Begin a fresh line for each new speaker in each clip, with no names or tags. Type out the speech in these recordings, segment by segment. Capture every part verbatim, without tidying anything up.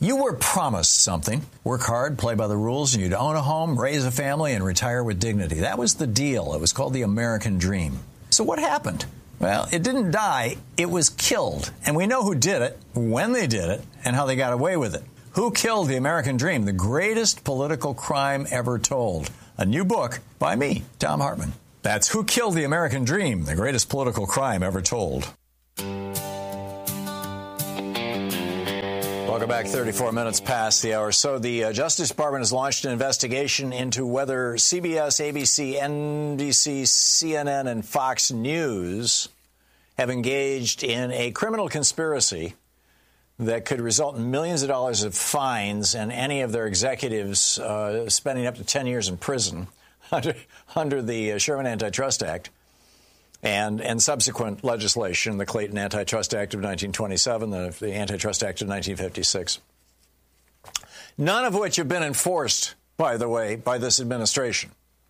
You were promised something. Work hard, play by the rules, and you'd own a home, raise a family, and retire with dignity. That was the deal. It was called the American Dream. So what happened? Well, it didn't die. It was killed. And we know who did it, when they did it, and how they got away with it. Who killed the American Dream? The greatest political crime ever told. A new book by me, Thom Hartmann. That's Who Killed the American Dream? The Greatest Political Crime Ever Told. Welcome back. thirty-four minutes past the hour. So the uh, Justice Department has launched an investigation into whether C B S, A B C, N B C, C N N, and Fox News have engaged in a criminal conspiracy that could result in millions of dollars of fines and any of their executives uh, spending up to ten years in prison under, under the uh, Sherman Antitrust Act. And, and subsequent legislation, the Clayton Antitrust Act of nineteen twenty-seven, the, the Antitrust Act of nineteen fifty-six, none of which have been enforced, by the way, by this administration.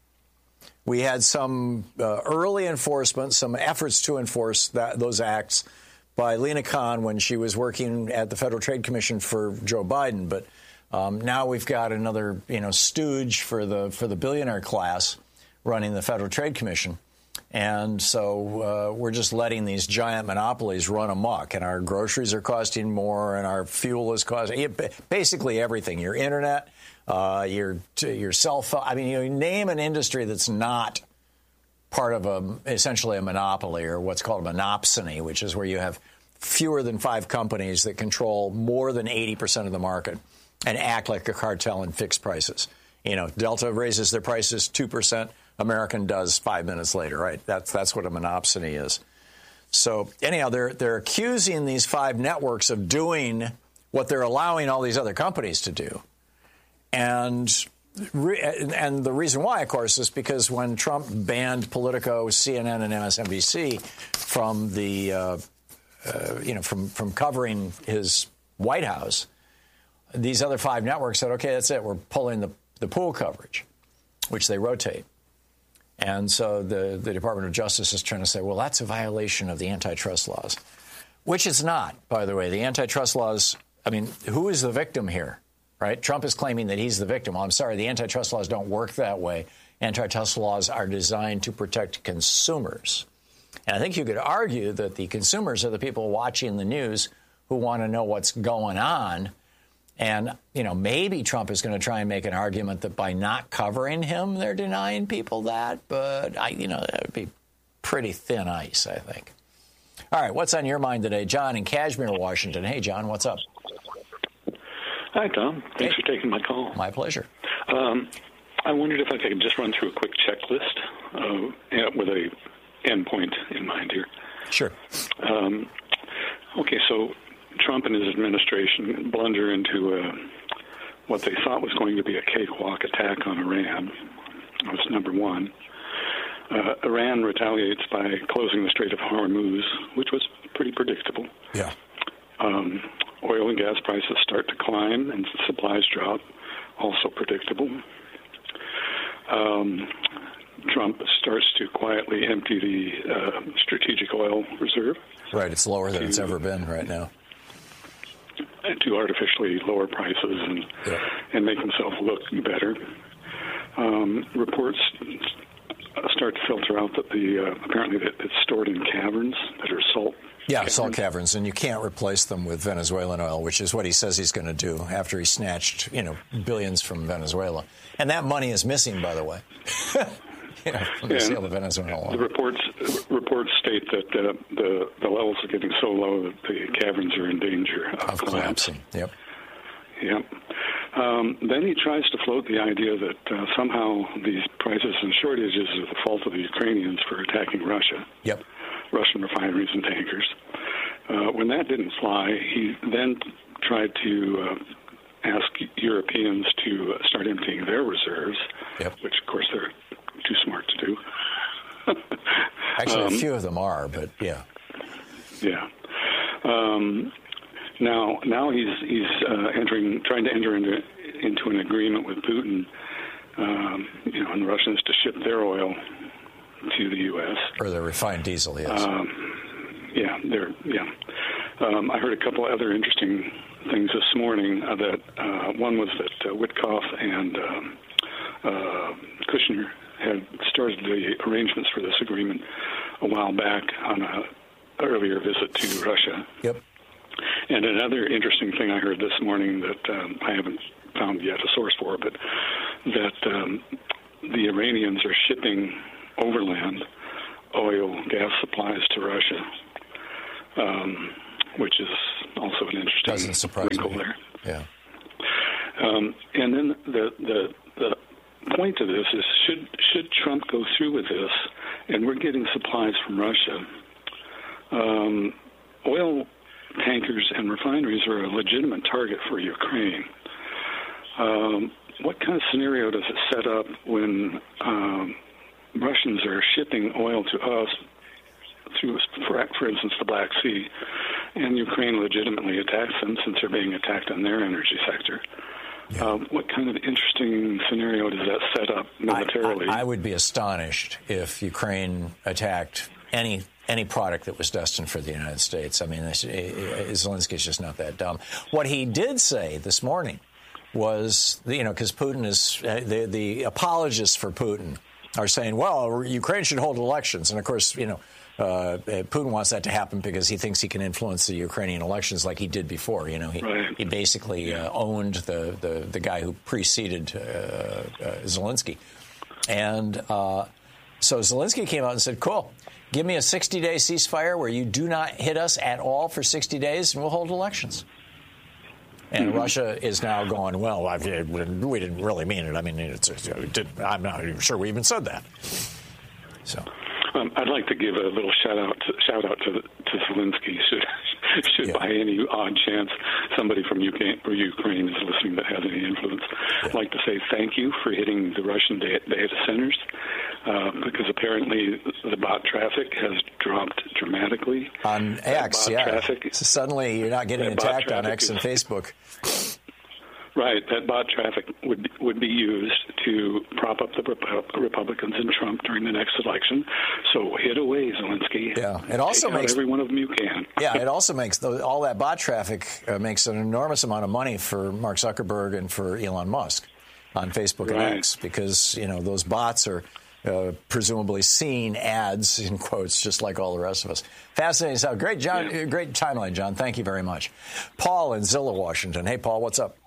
We had some uh, early enforcement, some efforts to enforce that, those acts by Lena Khan when she was working at the Federal Trade Commission for Joe Biden. But um, now we've got another, you know, stooge for the for the billionaire class running the Federal Trade Commission. And so uh, we're just letting these giant monopolies run amok, and our groceries are costing more, and our fuel is costing basically everything. Your internet, uh, your your cell phone. I mean, you name an industry that's not part of a essentially a monopoly or what's called a monopsony, which is where you have fewer than five companies that control more than eighty percent of the market and act like a cartel and fix prices. You know, Delta raises their prices two percent. American does five minutes later, right? That's that's what a monopsony is. So anyhow, they're they're accusing these five networks of doing what they're allowing all these other companies to do, and re- and the reason why, of course, is because when Trump banned Politico, C N N, and M S N B C from the uh, uh, you know from from covering his White House, these other five networks said, "Okay, that's it. We're pulling the the pool coverage," which they rotate. And so the, the Department of Justice is trying to say, well, that's a violation of the antitrust laws, which it's not, by the way. The antitrust laws, I mean, who is the victim here, right? Trump is claiming that he's the victim. Well, I'm sorry, the antitrust laws don't work that way. Antitrust laws are designed to protect consumers. And I think you could argue that the consumers are the people watching the news who want to know what's going on. And, you know, maybe Trump is going to try and make an argument that by not covering him, they're denying people that. But, I, you know, that would be pretty thin ice, I think. All right, what's on your mind today? John in Kashmere, Washington. Hey, John, what's up?
Hi, Tom. Thanks hey. for taking my call.
My pleasure.
Um, I wondered if I could just run through a quick checklist uh, with a endpoint in mind here.
Sure.
Um, okay, so Trump and his administration blunder into uh, what they thought was going to be a cakewalk attack on Iran. That was number one. Uh, Iran retaliates by closing the Strait of Hormuz, which was pretty predictable.
Yeah.
Um, oil and gas prices start to climb and supplies drop, also predictable. Um, Trump starts to quietly empty the uh, strategic oil reserve.
Right, it's lower than to, it's ever been right now.
To artificially lower prices and yeah. and make himself look better. Um, reports start to filter out that the uh, apparently that it's stored in caverns that are salt.
Yeah,
caverns.
salt caverns, and you can't replace them with Venezuelan oil, which is what he says he's going to do after he snatched, you know, billions from Venezuela. And that money is missing, by the way. You know, from the
and
sale of Venezuelan oil.
The reports reports state that uh, the the levels are getting so low that the caverns are in danger of,
of collapsing. Yep.
Yep. Um, then he tries to float the idea that uh, somehow these prices and shortages are the fault of the Ukrainians for attacking Russia.
Yep.
Russian refineries and tankers. Uh, when that didn't fly, he then tried to uh, ask Europeans to start emptying their reserves,
yep.
which, of course, they're too smart to do.
Actually,
um,
a few of them are, but yeah.
Yeah. Um, now, now he's he's uh, entering, trying to enter into into an agreement with Putin, um, you know, and the Russians to ship their oil to the U S
Or the refined diesel, yes.
Um, yeah, they're yeah. Um, I heard a couple of other interesting things this morning uh, that uh, one was that uh, Witkoff and um, uh, Kushner had started the arrangements for this agreement a while back on a earlier visit to Russia.
Yep.
And another interesting thing I heard this morning that um, I haven't found yet a source for, but that um, the Iranians are shipping overland oil, gas supplies to Russia, um, which is also an interesting
Doesn't surprise
wrinkle
me.
there.
Yeah.
Um, and then the, the the point of this is, should should Trump go through with this, and we're getting supplies from Russia, um, oil tankers and refineries are a legitimate target for Ukraine. Um, what kind of scenario does it set up when um, Russians are shipping oil to us through, for, for instance, the Black Sea, and Ukraine legitimately attacks them since they're being attacked in their energy sector? Yeah. Uh, what kind of interesting scenario does that set up militarily?
I, I, I would be astonished if Ukraine attacked any any product that was destined for the United States. I mean, Zelensky's just not that dumb. What he did say this morning was, you know, because Putin is, uh, the, the apologists for Putin are saying, well, Ukraine should hold elections. And, of course, you know, uh, Putin wants that to happen because he thinks he can influence the Ukrainian elections like he did before. You know, he,
right.
he basically uh, owned the, the, the guy who preceded uh, uh, Zelensky. And uh, so Zelensky came out and said, cool. Give me a sixty-day ceasefire where you do not hit us at all for sixty days, and we'll hold elections. And mm-hmm. Russia is now going, well, I've, we didn't really mean it. I mean, it's, it did, I'm not even sure we even said that. So,
um, I'd like to give a little shout out to, shout out to, to Zelensky. Should, should yeah. by any odd chance somebody from Ukraine, or Ukraine is listening that has any influence, yeah. I'd like to say thank you for hitting the Russian data, data centers. Uh, because apparently the bot traffic has dropped dramatically.
On X, yeah. Traffic, so suddenly you're not getting attacked on X and Facebook.
Right. That bot traffic would would be used to prop up the Republicans and Trump during the next election. So hit away, Zelensky.
Yeah. It also
Take
makes
out every one of them you can.
Yeah. It also makes the, all that bot traffic uh, makes an enormous amount of money for Mark Zuckerberg and for Elon Musk on Facebook
right.
and X, because you know those bots are. Uh, presumably seeing ads, in quotes, just like all the rest of us. Fascinating stuff. Great, John. Yeah. Great timeline, John. Thank you very much. Paul in Zillow, Washington. Hey, Paul, what's up?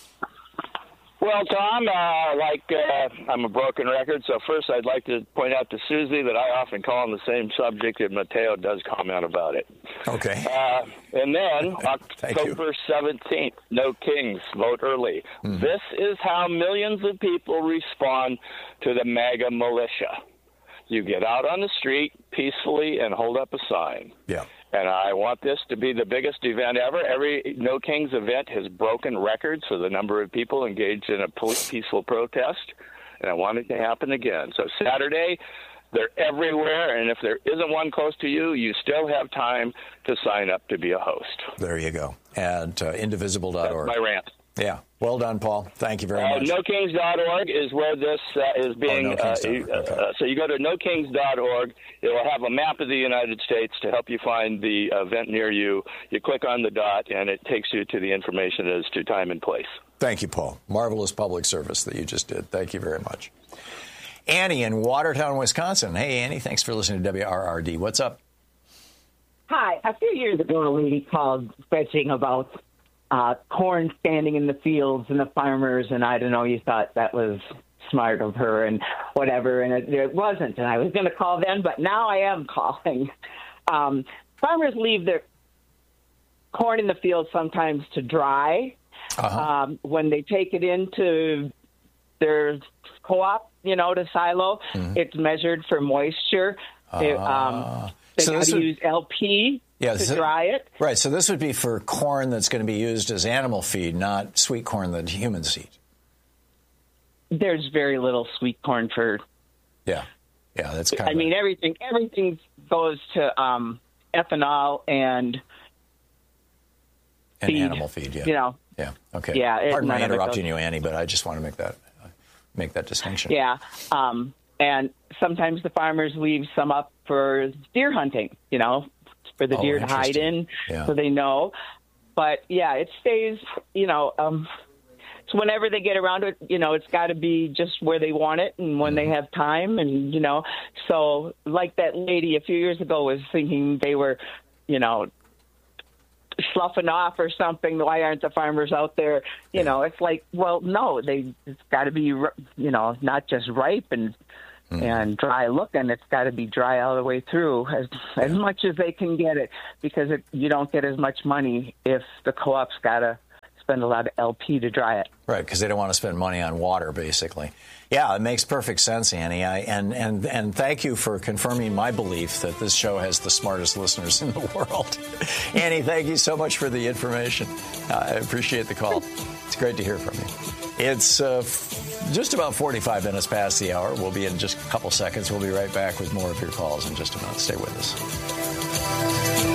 Well, Tom, uh, like uh, I'm a broken record, so first I'd like to point out to Susie that I often call on the same subject, and Mateo does comment about it.
Okay.
Uh, and then October seventeenth, no kings, vote early. Mm-hmm. This is how millions of people respond to the MAGA militia. You get out on the street peacefully and hold up a sign.
Yeah.
And I want this to be the biggest event ever. Every No Kings event has broken records for the number of people engaged in a peaceful protest, and I want it to happen again. So Saturday, they're everywhere, and if there isn't one close to you, you still have time to sign up to be a host.
There you go. At uh, indivisible dot org.
That's my rant.
Yeah. Well done, Paul. Thank you very
uh,
much.
no kings dot org is where this uh, is being.
Oh, no kings dot org.
Uh,
okay.
uh, so you go to no kings dot org. It will have a map of the United States to help you find the event near you. You click on the dot, and it takes you to the information as to time and place.
Thank you, Paul. Marvelous public service that you just did. Thank you very much. Annie in Watertown, Wisconsin. Hey, Annie. Thanks for listening to W R R D. What's up?
Hi. A few years ago, a lady called fetching about Uh, corn standing in the fields and the farmers, and I don't know, you thought that was smart of her and whatever, and it, it wasn't. And I was going to call then, but now I am calling. Um, farmers leave their corn in the field sometimes to dry. Uh-huh. Um, when they take it into their co-op, you know, to silo, mm-hmm. it's measured for moisture. Uh, they um, they so got to would... use L P. Yeah, to dry it.
Right, so this would be for corn that's going to be used as animal feed, not sweet corn that humans eat.
There's very little sweet corn for...
Yeah, yeah, that's kind
I
of...
I mean, everything everything goes to um, ethanol and...
And
feed,
animal feed, yeah.
You know.
Yeah, okay.
Yeah,
Pardon my interrupting you, Annie, but I just want to make that uh, make that distinction.
Yeah, um, and sometimes the farmers leave some up for deer hunting, you know, for the
oh,
deer to hide in,
yeah.
so they know. But, yeah, it stays, you know, um, so whenever they get around to it, you know, it's got to be just where they want it and when they have time. And, you know, so like that lady a few years ago was thinking they were, you know, sloughing off or something. Why aren't the farmers out there? You know, it's like, well, no, they it's got to be, you know, not just ripe and mm. and dry looking. It's got to be dry all the way through as as much as they can get it, because it, you don't get as much money if the co-op's got to spend a lot of L P to dry it.
Right, because they don't want to spend money on water, basically. Yeah, it makes perfect sense, Annie. I, and, and, and thank you for confirming my belief that this show has the smartest listeners in the world. Annie, thank you so much for the information. Uh, I appreciate the call. It's great to hear from you. It's uh, f- just about forty-five minutes past the hour. We'll be in just a couple seconds. We'll be right back with more of your calls in just a minute. Stay with us.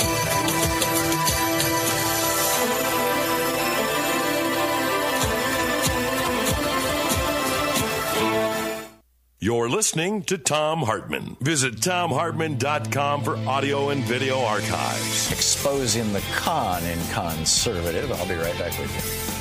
You're listening to Thom Hartmann. Visit Thom Hartmann dot com for audio and video archives.
Exposing the con in conservative. I'll be right back with you.